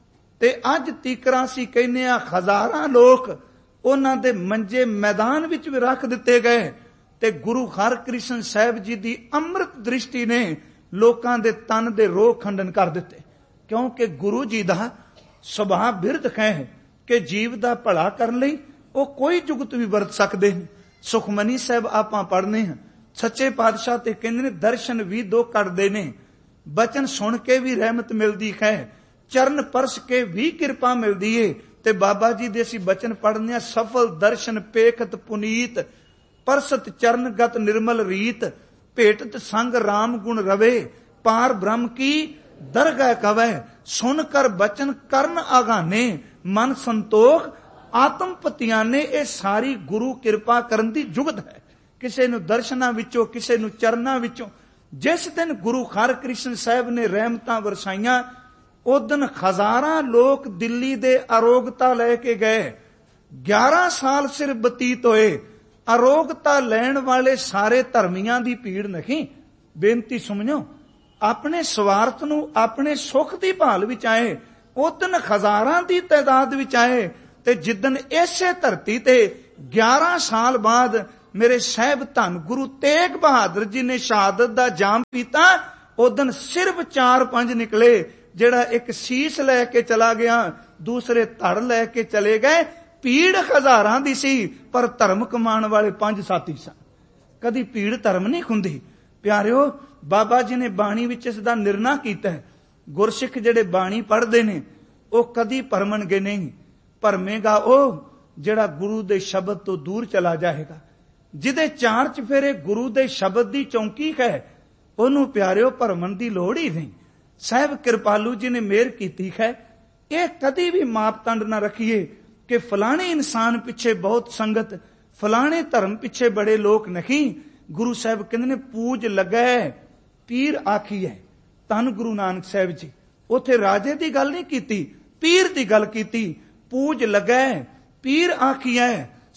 ਤੇ ਅੱਜ ਤੀਕਰਾਂ ਸੀ ਕਹਿੰਦੇ ਆ, ਹਜ਼ਾਰਾਂ ਲੋਕ ਉਹਨਾਂ ਦੇ ਮੰਜੇ ਮੈਦਾਨ ਵਿੱਚ ਵੀ ਰੱਖ ਦਿੱਤੇ ਗਏ ਤੇ ਗੁਰੂ ਹਰਕ੍ਰਿਸ਼ਨ ਸਾਹਿਬ ਜੀ ਦੀ ਅੰਮ੍ਰਿਤ ਦ੍ਰਿਸ਼ਟੀ ਨੇ ਲੋਕਾਂ ਦੇ ਤਨ ਦੇ ਰੋਗ ਖੰਡਨ ਕਰ ਦਿੱਤੇ। ਕਿਉਂਕਿ ਗੁਰੂ ਜੀ ਦਾ ਸੁਭਾਅ ਬਿਰਧ ਹੈ ਕਿ ਜੀਵ ਦਾ ਭਲਾ ਕਰਨ ਲਈ ਉਹ ਕੋਈ ਜੁਗਤ ਵੀ ਵਰਤ ਸਕਦੇ ਨੇ। ਸੁਖਮਨੀ ਸਾਹਿਬ ਆਪਾਂ ਪੜ੍ਹਨੇ ਹਾਂ, ਸੱਚੇ ਪਾਤਸ਼ਾਹ ਤੇ ਕਹਿੰਦੇ ਨੇ, ਦਰਸ਼ਨ ਵੀ 2 ਕੱਢਦੇ ਨੇ, ਬਚਨ ਸੁਣ ਕੇ ਵੀ ਰਹਿਮਤ ਮਿਲਦੀ ਹੈ, ਚਰਨ ਪਰਸ ਕੇ ਵੀ ਕਿਰਪਾ ਮਿਲਦੀ ਏ। ਤੇ ਬਾਬਾ ਜੀ ਦੇ ਅਸੀਂ ਬਚਨ ਪੜ੍ਹਨੇ ਆ, ਸਫਲ ਦਰਸ਼ਨ ਪੇਖਤ ਪੁਨੀਤ, ਪਰਸਤ ਚਰਨਗਤ ਨਿਰਮਲ ਰੀਤ, ਭੇਟਤ ਸੰਗ ਰਾਮ ਗੁਣ ਰਵੇ, ਪਾਰ ਬ੍ਰਹਮ ਕੀ ਦਰਗਹਿ ਕਵੈ, ਸੁਣ ਕਰ ਬਚਨ ਕਰਨ ਆਗਾਨੇ, ਮਨ ਸੰਤੋਖ ਆਤਮ ਪਤਿਆਨੇ। ਇਹ ਸਾਰੀ ਗੁਰੂ ਕਿਰਪਾ ਕਰਨ ਦੀ ਜੁਗਤ ਹੈ। ਕਿਸੇ ਨੂੰ ਦਰਸ਼ਨਾਂ ਵਿੱਚੋਂ, ਕਿਸੇ ਨੂੰ ਚਰਨਾਂ ਵਿੱਚੋਂ। ਜਿਸ ਦਿਨ ਗੁਰੂ ਹਰਕ੍ਰਿਸ਼ਨ ਸਾਹਿਬ ਨੇ ਰਹਿਮਤਾਂ ਵਰਸਾਈਆਂ, ਉਸ ਦਿਨ ਹਜ਼ਾਰਾਂ ਲੋਕ ਦਿੱਲੀ ਦੇ ਅਰੋਗਤਾ ਲੈ ਕੇ ਗਏ। 11 ਸਾਲ ਸਿਰ ਬਤੀਤ ਹੋਏ। ਅਰੋਗਤਾ ਲੈਣ ਵਾਲੇ ਸਾਰੇ ਧਰਮੀਆਂ ਦੀ ਭੀੜ ਨਹੀਂ। ਬੇਨਤੀ ਸੁਣਿਓ, ਆਪਣੇ ਸਵਾਰਥ ਨੂੰ, ਆਪਣੇ ਸੁੱਖ ਦੀ ਭਾਲ ਵਿੱਚ ਆਏ। ਉਸ ਦਿਨ ਹਜ਼ਾਰਾਂ ਦੀ ਤਾਦਾਦ ਵਿੱਚ ਆਏ। ਤੇ ਜਿੱਦਨ ਇਸੇ ਧਰਤੀ ਤੇ 11 ਸਾਲ ਬਾਅਦ ਮੇਰੇ ਸਾਹਿਬ ਧੰਨ ਗੁਰੂ ਤੇਗ ਬਹਾਦਰ ਜੀ ਨੇ ਸ਼ਹਾਦਤ ਦਾ ਜਾਮ ਪੀਤਾ, ਉਦਨ ਸਿਰਫ 4-5 ਨਿਕਲੇ। ਜਿਹੜਾ ਇੱਕ ਸੀਸ ਲੈ ਕੇ ਚਲਾ ਗਿਆ, ਦੂਸਰੇ ਧੜ ਲੈ ਕੇ ਚਲੇ ਗਏ। ਭੀੜ ਹਜ਼ਾਰਾਂ ਦੀ ਸੀ, ਪਰ ਧਰਮ ਕਮਾਉਣ ਵਾਲੇ 5-7 ਹੀ ਸਨ। ਕਦੀ ਭੀੜ ਧਰਮ ਨਹੀਂ ਹੁੰਦੀ। ਪਿਆਰਿਓ, ਬਾਬਾ ਜੀ ਨੇ ਬਾਣੀ ਵਿੱਚ ਇਸ ਦਾ ਨਿਰਣਾ ਕੀਤਾ ਹੈ। ਗੁਰਸਿੱਖ ਜਿਹੜੇ ਬਾਣੀ ਪੜ੍ਹਦੇ ਨੇ, ਉਹ ਕਦੀ ਭਰਮਣਗੇ ਨਹੀਂ। ਭਰਮੇਗਾ ਉਹ ਜਿਹੜਾ ਗੁਰੂ ਦੇ ਸ਼ਬਦ ਤੋਂ ਦੂਰ ਚਲਾ ਜਾਏਗਾ। ਜਿਹਦੇ 4 ਚਫੇਰੇ ਗੁਰੂ ਦੇ ਸ਼ਬਦ ਦੀ ਚੌਂਕੀ ਹੈ, ਉਹਨੂੰ ਪਿਆਰਿਓ ਭਰਮਣ ਦੀ ਲੋੜ ਹੀ ਨਹੀਂ। ਸਾਹਿਬ ਕਿਰਪਾਲੂ ਜੀ ਨੇ ਮਿਹਰ ਕੀਤੀ ਹੈ। ਇਹ ਕਦੀ ਵੀ ਮਾਪਦੰਡ ਨਾ ਰੱਖੀਏ ਕਿ ਫਲਾਣੇ ਇਨਸਾਨ ਪਿੱਛੇ ਬਹੁਤ ਸੰਗਤ, ਫਲਾਣੇ ਧਰਮ ਪਿੱਛੇ ਬੜੇ ਲੋਕ ਨਹੀਂ। ਗੁਰੂ ਸਾਹਿਬ ਕਹਿੰਦੇ ਨੇ, ਪੂਜ ਲੱਗੈ ਪੀਰ ਆਖੀਐ। ਧੰਨ ਗੁਰੂ ਨਾਨਕ ਸਾਹਿਬ ਜੀ ਉੱਥੇ ਰਾਜੇ ਦੀ ਗੱਲ ਨਹੀਂ ਕੀਤੀ, ਪੀਰ ਦੀ ਗੱਲ ਕੀਤੀ। ਪੂਜ ਲੱਗੈ ਪੀਰ ਆਖੀਐ,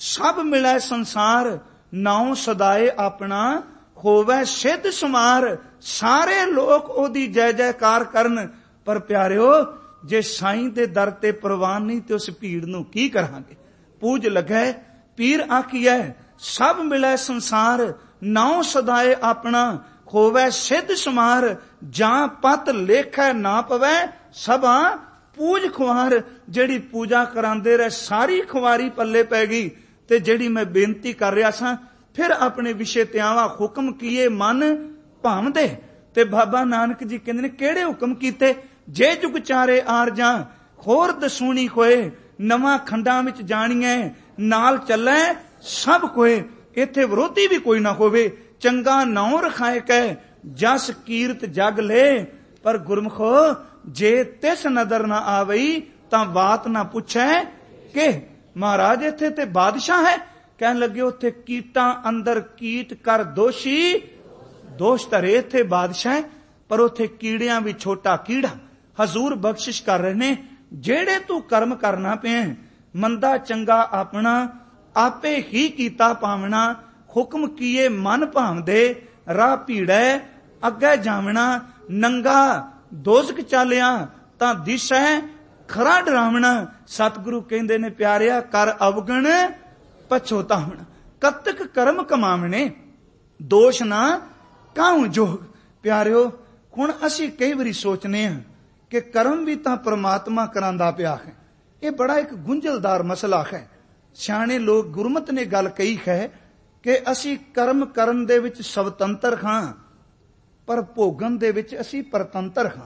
ਸਭ ਮਿਲੈ ਸੰਸਾਰ, ਨਾਉ ਸਦਾਏ ਆਪਣਾ, ਹੋਵੇ ਸਿੱਧ ਸਮਾਰ। ਸਾਰੇ ਲੋਕ ਉਹਦੀ ਜੈ ਜੈਕਾਰ ਕਰਨ, ਪਰ ਪਿਆਰਿਓ ਜੇ ਸਾਈਂ ਦੇ ਦਰ ਤੇ ਪ੍ਰਵਾਨ ਨਹੀਂ ਤੇ ਉਸ ਭੀੜ ਨੂੰ ਕੀ ਕਰਾਂਗੇ। ਪੂਜ ਲੱਗੈ ਪੀਰ ਆਖੀਐ, ਸਭ ਮਿਲੈ ਸੰਸਾਰ, ਨਾਉ ਸਦਾਏ ਆਪਣਾ, ਹੋਵੇ ਸਿੱਧ ਸਮਾਰ। ਜਾਂ ਪਤ ਲੇਖੈ ਨਾ ਪਵੈ, ਸਭਾ ਪੂਜ ਖੁਆਰ। ਜਿਹੜੀ ਪੂਜਾ ਕਰਾਂਦੇ ਰਹੇ ਸਾਰੀ ਖੁਆਰੀ ਪੱਲੇ ਪੈ ਗਈ। ਤੇ ਜਿਹੜੀ ਮੈਂ ਬੇਨਤੀ ਕਰ ਰਿਹਾ ਸਾਂ, ਫਿਰ ਆਪਣੇ ਵਿਸ਼ੇ ਤੇ ਆਵਾਂ। ਹੁਕਮ ਕੀਏ ਮਨ ਭਾਵਦੇ। ਤੇ ਬਾਬਾ ਨਾਨਕ ਜੀ ਕਹਿੰਦੇ ਨੇ ਕਿਹੜੇ ਹੁਕਮ ਕੀਤੇ। ਜੇ ਜੁਗ ਚਾਰੇ ਆਰ ਜਾਂ, ਹੋਰ ਦਸੂਣੀ ਹੋਏ, ਨਵਾਂ ਖੰਡਾਂ ਵਿੱਚ ਜਾਣੀਐ, ਨਾਲ ਚੱਲੈ ਸਭ ਕੋਏ। ਇੱਥੇ ਵਿਰੋਧੀ ਵੀ ਕੋਈ ਨਾ ਹੋਵੇ। ਚੰਗਾ ਨਾਉ ਰਖਾਏ ਕੈ, ਜਸ ਕੀਰਤ ਜਗ ਲੈ। ਪਰ ਗੁਰਮਖੋ ਜੇ ਤਿਸ ਨਦਰ ਨਾ ਆਵਈ, ਤਾਂ ਬਾਤ ਨਾ ਪੁੱਛੈ ਕਿ ਮਹਾਰਾਜ ਇੱਥੇ ਤੇ ਬਾਦਸ਼ਾਹ ਹੈ। ਕਹਿਣ ਲੱਗੇ ਉੱਥੇ ਕੀਟਾਂ ਅੰਦਰ ਕੀਟ ਕਰ ਦੋਸ਼ੀ, ਦੋਸ਼ ਧਰੇ। ਇੱਥੇ ਬਾਦਸ਼ਾਹ ਹੈ, ਪਰ ਉੱਥੇ ਕੀੜਿਆਂ ਵੀ ਛੋਟਾ ਕੀੜਾ। ਹਜ਼ੂਰ ਬਖਸ਼ਿਸ਼ ਕਰ ਰਹੇ ਨੇ, ਜਿਹੜੇ ਤੂੰ ਕਰਮ ਕਰਨਾ ਪਿਆ, ਮੰਦਾ ਚੰਗਾ ਆਪਣਾ, ਆਪੇ ਹੀ ਕੀਤਾ ਪਾਵਣਾ। ਹੁਕਮ ਕੀਏ ਮਨ ਭਾਵਦੇ, ਰਾਹ ਭੀੜੈ ਅੱਗੇ ਜਾਵਣਾ। ਨੰਗਾ ਦੋਜ਼ਖ ਚਾਲਿਆ, ਤਾਂ ਦਿਸੈ ਖਰਾ ਡਰਾਵਣਾ। ਸਤਿਗੁਰੂ ਕਹਿੰਦੇ ਨੇ ਪਿਆਰਿਆ, ਕਰ ਅਵਗਣ ਪਛੋਤਾਵਣ। ਕਤਕ ਕਰਮ ਕਮਾਵਣੇ, ਦੋਸ਼ ਨਾ ਕਾਹੂ ਜੋਗ। ਪਿਆਰਿਓ ਹੁਣ ਅਸੀਂ ਕਈ ਵਾਰੀ ਸੋਚਨੇ ਹਾਂ ਕਿ ਕਰਮ ਵੀ ਤਾਂ ਪ੍ਰਮਾਤਮਾ ਕਰਾਂਦਾ ਪਿਆ ਹੈ। ਇਹ ਬੜਾ ਇੱਕ ਗੁੰਝਲਦਾਰ ਮਸਲਾ ਹੈ। ਸਿਆਣੇ ਲੋਕ ਗੁਰਮਤ ਨੇ ਗੱਲ ਕਹੀ ਹੈ ਕਿ ਅਸੀਂ ਕਰਮ ਕਰਨ ਦੇ ਵਿੱਚ ਸਵਤੰਤਰ ਹਾਂ, ਪਰ ਭੋਗਣ ਦੇ ਵਿੱਚ ਅਸੀਂ ਪਰਤੰਤਰ ਹਾਂ।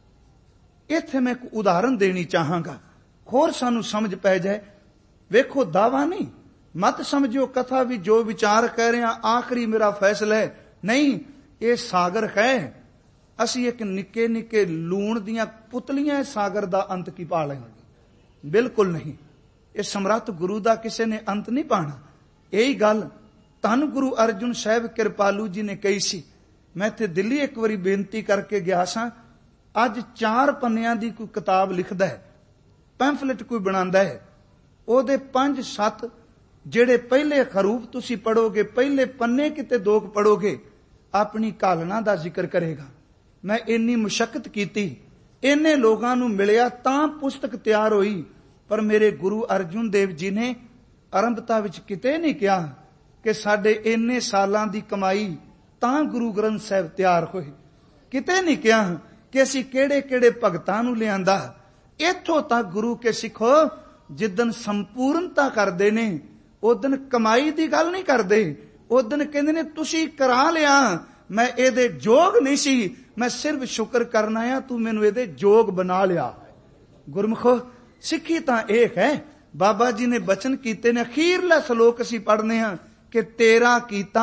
ਇੱਥੇ ਮੈਂ ਇੱਕ ਉਦਾਹਰਨ ਦੇਣੀ ਚਾਹਾਂਗਾ, ਹੋਰ ਸਾਨੂੰ ਸਮਝ ਪੈ ਜਾਏ। ਵੇਖੋ ਦਾਵਾ ਨਹੀਂ, ਮਤ ਸਮਝਿਓ ਕਥਾ ਵੀ ਜੋ ਵਿਚਾਰ ਕਹਿ ਰਹੇ ਹਾਂ ਆਖਰੀ ਮੇਰਾ ਫੈਸਲਾ ਹੈ। ਨਹੀਂ, ਇਹ ਸਾਗਰ ਹੈ। ਅਸੀਂ ਇੱਕ ਨਿੱਕੇ ਨਿੱਕੇ ਲੂਣ ਦੀਆਂ ਪੁਤਲੀਆਂ ਸਾਗਰ ਦਾ ਅੰਤ ਕੀ ਪਾ ਲਵਾਂਗੇ? ਬਿਲਕੁਲ ਨਹੀਂ। ਇਹ ਸਮਰੱਥ ਗੁਰੂ ਦਾ ਕਿਸੇ ਨੇ ਅੰਤ ਨਹੀਂ ਪਾਣਾ। ਇਹੀ ਗੱਲ ਧੰਨ ਗੁਰੂ ਅਰਜੁਨ ਸਾਹਿਬ ਕਿਰਪਾਲੂ ਜੀ ਨੇ ਕਹੀ ਸੀ। ਮੈਂ ਇੱਥੇ ਦਿੱਲੀ ਇੱਕ ਵਾਰੀ ਬੇਨਤੀ ਕਰਕੇ ਗਿਆ ਸਾਂ। ਅੱਜ 4 ਪੰਨਿਆਂ ਦੀ ਕੋਈ ਕਿਤਾਬ ਲਿਖਦਾ ਹੈ, ਪੈਂਫਲੇਟ ਕੋਈ ਬਣਾਉਂਦਾ ਹੈ, ਉਹਦੇ 5-7 ਜਿਹੜੇ ਪਹਿਲੇ ਖਰੂਫ ਤੁਸੀਂ ਪੜੋਗੇ, ਪਹਿਲੇ ਪੰਨੇ ਕਿਤੇ 2 ਪੜੋਗੇ, ਆਪਣੀ ਕਾਲਣਾ ਦਾ ਜ਼ਿਕਰ ਕਰੇਗਾ। ਮੈਂ ਇੰਨੀ ਮੁਸ਼ੱਕਤ ਕੀਤੀ, ਇੰਨੇ ਲੋਕਾਂ ਨੂੰ ਮਿਲਿਆ ਤਾਂ ਪੁਸਤਕ ਤਿਆਰ ਹੋਈ। ਪਰ ਮੇਰੇ ਗੁਰੂ ਅਰਜੁਨ ਦੇਵ ਜੀ ਨੇ ਆਰੰਭਤਾ ਵਿੱਚ ਕਿਤੇ ਨਹੀਂ ਕਿਹਾ ਕਿ ਸਾਡੇ ਇੰਨੇ ਸਾਲਾਂ ਦੀ ਕਮਾਈ ਤਾਂ ਗੁਰੂ ਗ੍ਰੰਥ ਸਾਹਿਬ ਤਿਆਰ ਹੋਏ। ਕਿਤੇ ਨਹੀਂ ਕਿਹਾ ਕਿ ਅਸੀਂ ਕਿਹੜੇ ਕਿਹੜੇ ਭਗਤਾਂ ਨੂੰ ਲਿਆਂਦਾ। ਇੱਥੋਂ ਤੱਕ ਗੁਰੂ ਕੇ ਸਿੱਖੋ, ਜਿੱਦਨ ਸੰਪੂਰਨਤਾ ਕਰਦੇ ਨੇ ਉਦਨ ਕਮਾਈ ਦੀ ਗੱਲ ਨਹੀਂ ਕਰਦੇ। ਉਦਨ ਕਹਿੰਦੇ ਨੇ ਤੁਸੀਂ ਕਰਾ ਲਿਆ, ਮੈਂ ਇਹਦੇ ਜੋਗ ਨਹੀਂ ਸੀ, ਮੈਂ ਸਿਰਫ ਸ਼ੁਕਰ ਕਰਨਾ ਆ, ਤੂੰ ਮੈਨੂੰ ਇਹਦੇ ਜੋਗ ਬਣਾ ਲਿਆ। ਗੁਰਮੁਖੋ ਸਿੱਖੀ ਤਾਂ ਇਹ ਹੈ। ਬਾਬਾ ਜੀ ਨੇ ਬਚਨ ਕੀਤੇ ਨੇ, ਅਖੀਰਲਾ ਸ਼ਲੋਕ ਅਸੀਂ ਪੜ੍ਹਨੇ ਹਾਂ ਕਿ ਤੇਰਾ ਕੀਤਾ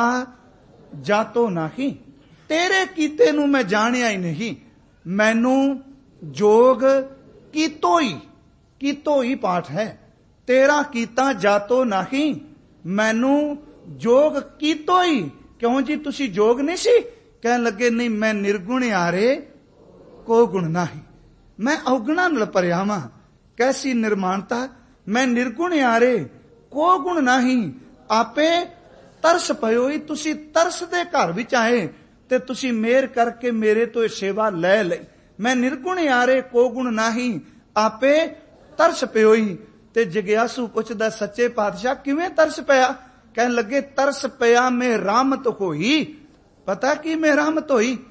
ਜਾਤੋ ਨਹੀਂ, ਤੇਰੇ ਕੀਤੇ ਨੂੰ ਮੈਂ ਜਾਣਿਆ ਹੀ ਨਹੀਂ, ਮੈਨੂੰ ਜੋਗ ਕੀਤੋ ਹੀ ਪਾਠ ਹੈ। ਤੇਰਾ ਕੀਤਾ ਜਾਤੋ ਨਹੀਂ, ਮੈਨੂੰ ਜੋਗ ਕੀਤੋ ਹੀ। ਕਿਉਂ ਜੀ ਤੁਸੀਂ ਜੋਗ ਨਹੀਂ ਸੀ? ਕਹਿਣ ਲੱਗੇ ਨਹੀਂ, ਮੈਂ ਨਿਰਗੁਣ ਆਰੇ ਕੋ ਗੁਣ ਨਹੀਂ, ਮੈਂ ਔਗੁਣਾ ਨਾਲ ਭਰਿਆ ਵਾਂ। ਕੈਸੀ ਨਿਰਮਾਨਤਾ, ਮੈਂ ਨਿਰਗੁਣ ਆਰੇ ਕੋ ਗੁਣ ਨਹੀਂ, ਆਪੇ ਤਰਸ ਪਇਓ ਹੀ। ਤੁਸੀਂ ਤਰਸ ਦੇ ਘਰ ਵਿੱਚ ਆਏ ਤੇ ਤੁਸੀਂ ਮਿਹਰ ਕਰਕੇ ਮੇਰੇ ਤੋਂ ਇਹ ਸੇਵਾ ਲੈ ਲਈ। ਮੈਂ ਨਿਰਗੁਣ ਆਰੇ ਕੋ ਗੁਣ ਨਹੀਂ, ਆਪੇ ਤਰਸ ਪਇਓ ਹੀ। ਤੇ ਜਗਿਆਸੂ ਪੁੱਛਦਾ, ਸੱਚੇ ਪਾਤਸ਼ਾਹ ਕਿਵੇਂ ਤਰਸ ਪਿਆ? ਕਹਿਣ ਲੱਗੇ ਤਰਸ ਪਿਆ ਮੈਂ ਰਹਿਮਤ ਹੋਈ। ਪਤਾ ਕੀ ਮੈਂ ਰਹਿਮਤ ਹੋਈ?